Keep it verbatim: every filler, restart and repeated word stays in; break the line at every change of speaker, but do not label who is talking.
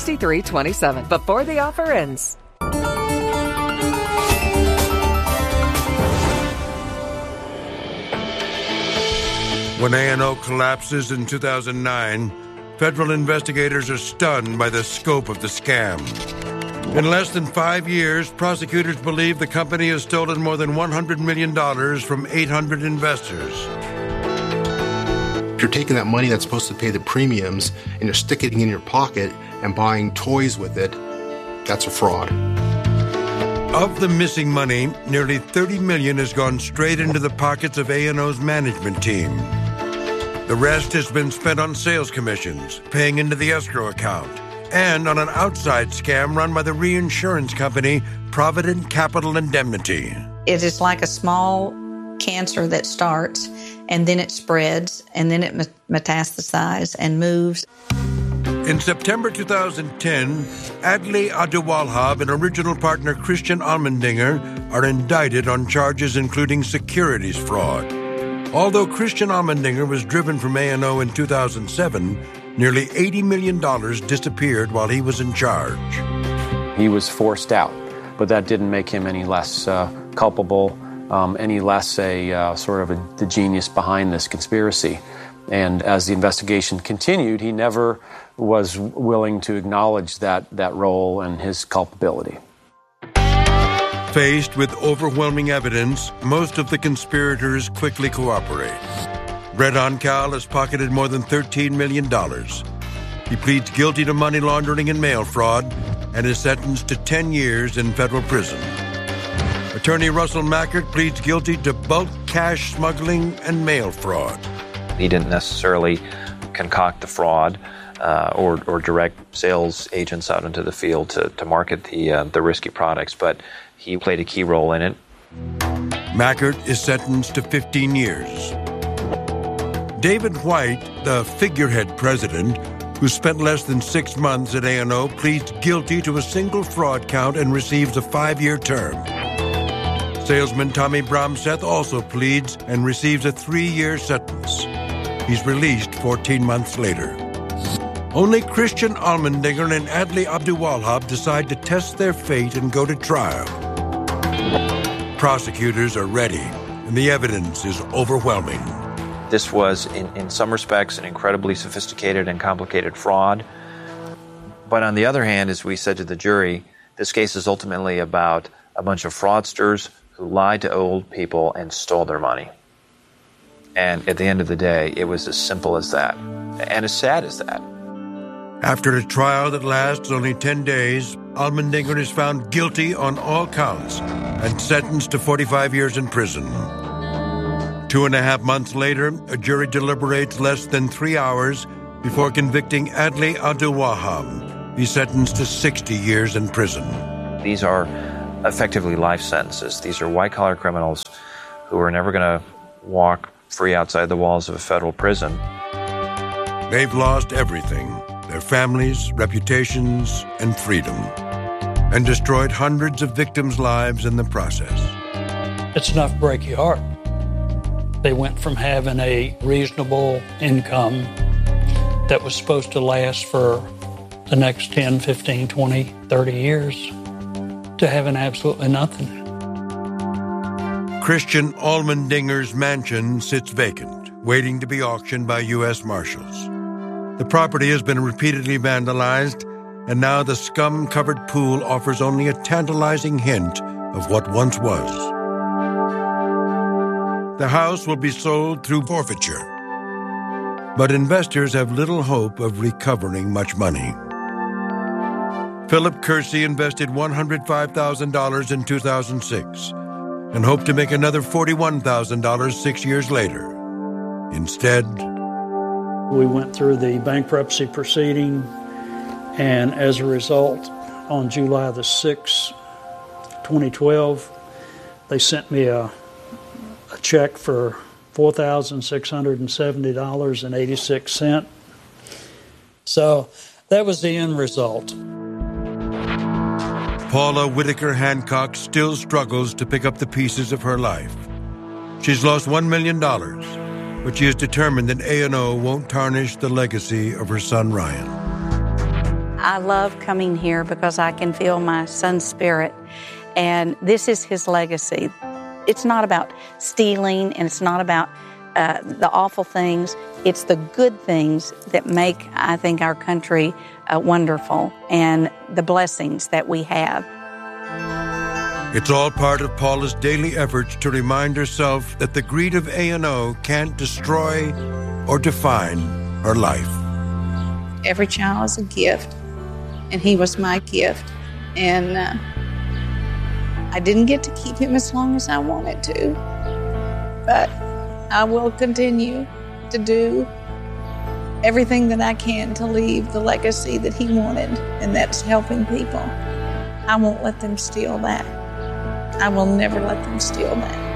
three two seven before the offer ends.
When A and O collapses in two thousand nine, federal investigators are stunned by the scope of the scam. In less than five years, prosecutors believe the company has stolen more than one hundred million dollars from eight hundred investors.
You're taking that money that's supposed to pay the premiums and you're sticking it in your pocket and buying toys with it. That's a fraud.
Of the missing money, nearly thirty million dollars has gone straight into the pockets of A and O's management team. The rest has been spent on sales commissions, paying into the escrow account, and on an outside scam run by the reinsurance company Provident Capital Indemnity.
It is like a small cancer that starts, and then it spreads, and then it metastasizes and moves.
In September two thousand ten, Adley Abdulwahab and original partner Christian Allmendinger are indicted on charges including securities fraud. Although Christian Allmendinger was driven from A and O in two thousand seven, nearly eighty million dollars disappeared while he was in charge.
He was forced out, but that didn't make him any less uh, culpable, um, any less a uh, sort of a, the genius behind this conspiracy. And as the investigation continued, he never was willing to acknowledge that, that role and his culpability.
Faced with overwhelming evidence, most of the conspirators quickly cooperate. Brett Oncal has pocketed more than thirteen million dollars. He pleads guilty to money laundering and mail fraud and is sentenced to ten years in federal prison. Attorney Russell Mackert pleads guilty to bulk cash smuggling and mail fraud.
He didn't necessarily concoct the fraud uh, or, or direct sales agents out into the field to, to market the, uh, the risky products, but he played a key role in it.
Mackert is sentenced to fifteen years. David White, the figurehead president, who spent less than six months at A and O, pleads guilty to a single fraud count and receives a five-year term. Salesman Tommy Bromseth also pleads and receives a three-year sentence. He's released fourteen months later. Only Christian Allmendinger and Adley Abdulwahab decide to test their fate and go to trial. Prosecutors are ready, and the evidence is overwhelming.
This was, in, in some respects, an incredibly sophisticated and complicated fraud. But on the other hand, as we said to the jury, this case is ultimately about a bunch of fraudsters who lied to old people and stole their money. And at the end of the day, it was as simple as that, and as sad as that.
After a trial that lasts only ten days, Allmendinger is found guilty on all counts and sentenced to forty-five years in prison. Two and a half months later, a jury deliberates less than three hours before convicting Adley Abdulwahab. He's sentenced to sixty years in prison.
These are effectively life sentences. These are white-collar criminals who are never going to walk free outside the walls of a federal prison.
They've lost everything, their families, reputations, and freedom, and destroyed hundreds of victims' lives in the process.
It's enough to break your heart. They went from having a reasonable income that was supposed to last for the next ten, fifteen, twenty, thirty years to having absolutely nothing.
Christian Allmendinger's mansion sits vacant, waiting to be auctioned by U S Marshals. The property has been repeatedly vandalized, and now the scum-covered pool offers only a tantalizing hint of what once was. The house will be sold through forfeiture, but investors have little hope of recovering much money. Philip Kersey invested one hundred five thousand dollars in two thousand six and hoped to make another forty-one thousand dollars six years later. Instead,
we went through the bankruptcy proceeding, and as a result, on July the sixth, twenty twelve, they sent me a, a check for four thousand six hundred seventy dollars and eighty-six cents. So that was the end result.
Paula Whitaker Hancock still struggles to pick up the pieces of her life. She's lost one million dollars, but she is determined that A and O won't tarnish the legacy of her son Ryan.
I love coming here because I can feel my son's spirit, and this is his legacy. It's not about stealing, and it's not about uh, the awful things. It's the good things that make, I think, our country uh, wonderful, and the blessings that we have.
It's all part of Paula's daily efforts to remind herself that the greed of A and O can't destroy or define her life.
Every child is a gift, and he was my gift. And uh, I didn't get to keep him as long as I wanted to, but I will continue to do everything that I can to leave the legacy that he wanted, and that's helping people. I won't let them steal that. I will never let them steal that.